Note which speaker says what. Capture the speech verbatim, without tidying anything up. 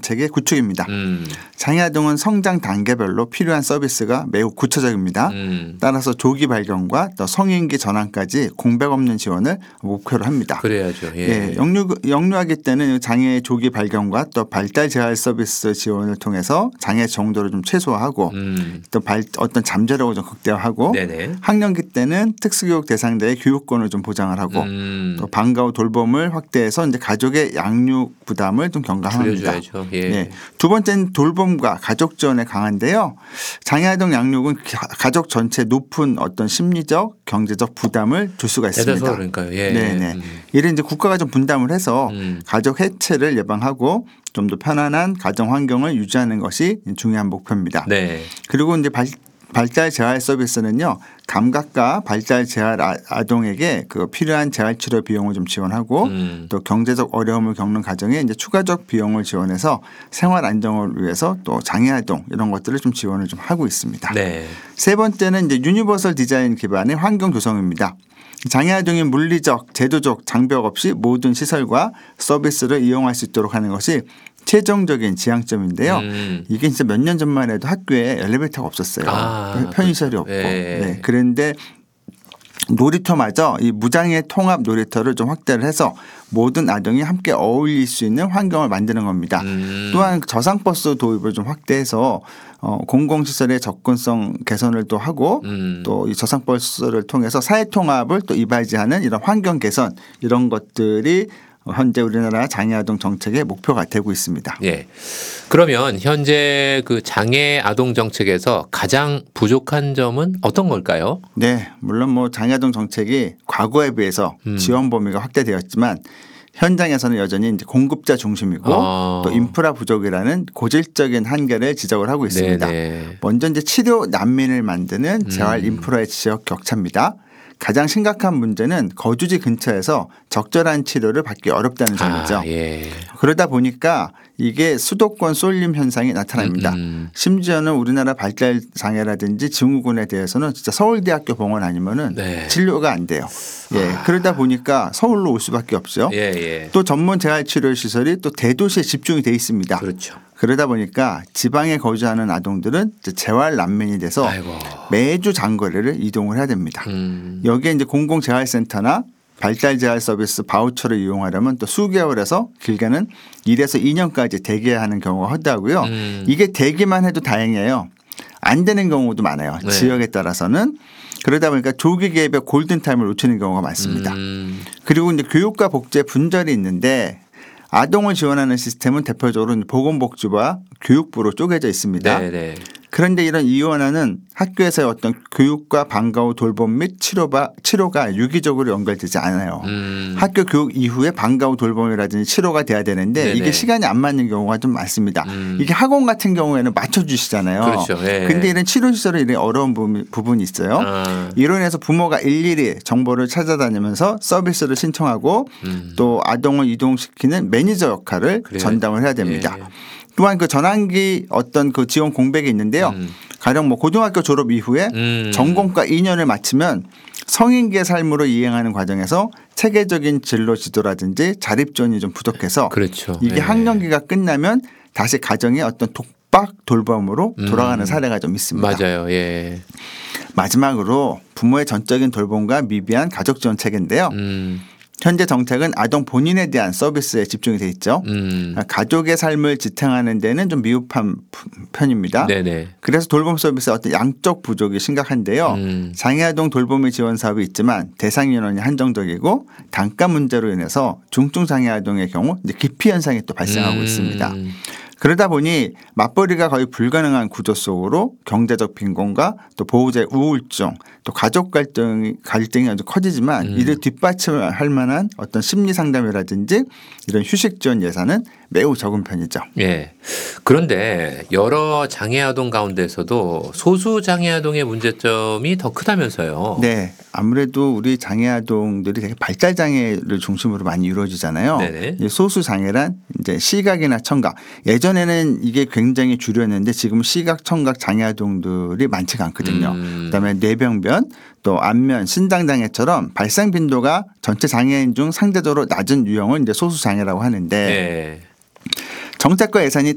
Speaker 1: 정책의 구축입니다.
Speaker 2: 음.
Speaker 1: 장애아동은 성장 단계별로 필요한 서비스가 매우 구체적입니다.
Speaker 2: 음.
Speaker 1: 따라서 조기 발견과 또 성인기 전환까지 공백 없는 지원을 목표로 합니다.
Speaker 2: 그래야죠. 예.
Speaker 1: 예, 영유, 영유아기 때는 장애 조기 발견과 또 발달 재활 서비스 지원을 통해서 장애 정도를 좀 최소화하고
Speaker 2: 음.
Speaker 1: 또 발, 어떤 잠재력을 좀 극대화하고
Speaker 2: 네네.
Speaker 1: 학령기 때는 특수교육 대상자의 교육권을 좀 보장을 하고
Speaker 2: 음.
Speaker 1: 또 방과 후 돌봄을 확대해서 이제 가족의 양육 부담을 좀 경감합니다.
Speaker 2: 줄여줘야죠. 예.
Speaker 1: 예. 두 번째는 돌봄과 가족 지원에 강한데요. 장애아동 양육은 가족 전체 높은 어떤 심리적, 경제적 부담을 줄 수가 있습니다.
Speaker 2: 대다수 그러니까요. 예.
Speaker 1: 네네.
Speaker 2: 음.
Speaker 1: 이를 이제 국가가 좀 분담을 해서
Speaker 2: 음.
Speaker 1: 가족 해체를 예방하고 좀 더 편안한 가정 환경을 유지하는 것이 중요한 목표입니다.
Speaker 2: 네.
Speaker 1: 그리고 이제 발, 발달 재활 서비스는요. 감각과 발달 재활 아동에게 그 필요한 재활 치료 비용을 좀 지원하고
Speaker 2: 음.
Speaker 1: 또 경제적 어려움을 겪는 가정에 이제 추가적 비용을 지원해서 생활 안정을 위해서 또 장애 아동 이런 것들을 좀 지원을 좀 하고 있습니다.
Speaker 2: 네.
Speaker 1: 세 번째는 이제 유니버설 디자인 기반의 환경 조성입니다. 장애 아동이 물리적, 제도적 장벽 없이 모든 시설과 서비스를 이용할 수 있도록 하는 것이 최종적인 지향점인데요.
Speaker 2: 음.
Speaker 1: 이게 진짜 몇 년 전만 해도 학교에 엘리베이터가 없었어요.
Speaker 2: 아,
Speaker 1: 편의시설이
Speaker 2: 그렇죠.
Speaker 1: 없고.
Speaker 2: 예.
Speaker 1: 네. 그런데 놀이터마저 이 무장애 통합 놀이터를 좀 확대를 해서 모든 아동이 함께 어울릴 수 있는 환경을 만드는 겁니다.
Speaker 2: 음.
Speaker 1: 또한 저상버스 도입을 좀 확대해서 어, 공공시설의 접근성 개선을 또 하고
Speaker 2: 음.
Speaker 1: 또 이 저상버스를 통해서 사회통합을 또 이바지하는 이런 환경 개선 이런 것들이 현재 우리나라 장애아동 정책의 목표가 되고 있습니다.
Speaker 2: 예. 그러면 현재 그 장애 아동 정책에서 가장 부족한 점은 어떤 걸까요?
Speaker 1: 네, 물론 뭐 장애아동 정책이 과거에 비해서
Speaker 2: 음.
Speaker 1: 지원 범위가 확대되었지만 현장에서는 여전히 이제 공급자 중심이고
Speaker 2: 어.
Speaker 1: 또 인프라 부족이라는 고질적인 한계를 지적을 하고 있습니다.
Speaker 2: 네네.
Speaker 1: 먼저 이제 치료 난민을 만드는 재활
Speaker 2: 음.
Speaker 1: 인프라의 지역 격차입니다. 가장 심각한 문제는 거주지 근처에서 적절한 치료를 받기 어렵다는 점이죠.
Speaker 2: 아, 예.
Speaker 1: 그러다 보니까 이게 수도권 쏠림 현상이 나타납니다.
Speaker 2: 음, 음.
Speaker 1: 심지어는 우리나라 발달 장애라든지 증후군에 대해서는 진짜 서울대학교 병원 아니면은
Speaker 2: 네.
Speaker 1: 진료가 안 돼요. 예.
Speaker 2: 아.
Speaker 1: 그러다 보니까 서울로 올 수밖에 없죠.
Speaker 2: 예, 예.
Speaker 1: 또 전문 재활치료 시설이 또 대도시에 집중이 돼 있습니다.
Speaker 2: 그렇죠.
Speaker 1: 그러다 보니까 지방에 거주하는 아동들은 이제 재활 난민이 돼서
Speaker 2: 아이고.
Speaker 1: 매주 장거리를 이동을 해야 됩니다.
Speaker 2: 음.
Speaker 1: 여기에 이제 공공재활센터나 발달 재활 서비스 바우처를 이용하려면 또 수개월에서 길게는 일에서 이 년까지 대기해야 하는 경우가 허다하고요.
Speaker 2: 음.
Speaker 1: 이게 대기만 해도 다행이에요. 안 되는 경우도 많아요.
Speaker 2: 네.
Speaker 1: 지역에 따라서는. 그러다 보니까 조기 개입의 골든타임을 놓치는 경우가 많습니다.
Speaker 2: 음.
Speaker 1: 그리고 이제 교육과 복지의 분절이 있는데 아동을 지원하는 시스템은 대표적으로 보건복지부와 교육부로 쪼개져 있습니다.
Speaker 2: 네네.
Speaker 1: 그런데 이런 이원화는 학교에서의 어떤 교육과 방과 후 돌봄 및 치료가, 치료가 유기적으로 연결되지 않아요.
Speaker 2: 음.
Speaker 1: 학교 교육 이후에 방과 후 돌봄이라든지 치료가 돼야 되는데
Speaker 2: 네네.
Speaker 1: 이게 시간이 안 맞는 경우가 좀 많습니다.
Speaker 2: 음.
Speaker 1: 이게 학원 같은 경우에는 맞춰주시잖아요.
Speaker 2: 그렇죠. 예.
Speaker 1: 근데 이런 치료시설이 이런 어려운 부분, 부분이 있어요.
Speaker 2: 아.
Speaker 1: 이로 인해서 부모가 일일이 정보를 찾아다니면서 서비스를 신청하고
Speaker 2: 음.
Speaker 1: 또 아동을 이동시키는 매니저 역할을
Speaker 2: 그래요.
Speaker 1: 전담을 해야 됩니다.
Speaker 2: 예.
Speaker 1: 또한 그 전환기 어떤 그 지원 공백이 있는데요.
Speaker 2: 음.
Speaker 1: 가령 뭐 고등학교 졸업 이후에
Speaker 2: 음.
Speaker 1: 전공과 이 년을 마치면 성인기의 삶으로 이행하는 과정에서 체계적인 진로 지도라든지 자립 지원이 좀 부족해서
Speaker 2: 그렇죠.
Speaker 1: 이게
Speaker 2: 예.
Speaker 1: 학령기가 끝나면 다시 가정의 어떤 독박 돌봄으로 돌아가는
Speaker 2: 음.
Speaker 1: 사례가 좀 있습니다.
Speaker 2: 맞아요. 예.
Speaker 1: 마지막으로 부모의 전적인 돌봄과 미비한 가족 지원 체계인데요.
Speaker 2: 음.
Speaker 1: 현재 정책은 아동 본인에 대한 서비스에 집중이 돼 있죠.
Speaker 2: 음.
Speaker 1: 가족의 삶을 지탱하는 데는 좀 미흡한 편입니다.
Speaker 2: 네네.
Speaker 1: 그래서 돌봄 서비스의 어떤 양적 부족이 심각한데요.
Speaker 2: 음.
Speaker 1: 장애아동 돌봄의 지원 사업이 있지만 대상 인원이 한정적이고 단가 문제로 인해서 중증 장애아동의 경우 이제 기피 현상이 또 발생하고
Speaker 2: 음.
Speaker 1: 있습니다. 그러다 보니 맞벌이가 거의 불가능한 구조 속으로 경제적 빈곤과 또 보호자의 우울증 또 가족 갈등이, 갈등이 아주 커지지만
Speaker 2: 음.
Speaker 1: 이를 뒷받침할 만한 어떤 심리 상담이라든지 이런 휴식 지원 예산은 매우 적은 편이죠.
Speaker 2: 예. 그런데 여러 장애 아동 가운데서도 소수 장애 아동의 문제점이 더 크다면서요.
Speaker 1: 네. 아무래도 우리 장애 아동들이 되게 발달 장애를 중심으로 많이 이루어지잖아요.
Speaker 2: 네네.
Speaker 1: 이 소수 장애란 이제 시각이나 청각. 예전에는 이게 굉장히 줄였는데 지금 시각, 청각 장애 아동들이 많지가 않거든요.
Speaker 2: 음.
Speaker 1: 그다음에 뇌병변 또 안면, 신장 장애처럼 발생 빈도가 전체 장애인 중 상대적으로 낮은 유형을 이제 소수 장애라고 하는데
Speaker 2: 예.
Speaker 1: 정책과 예산이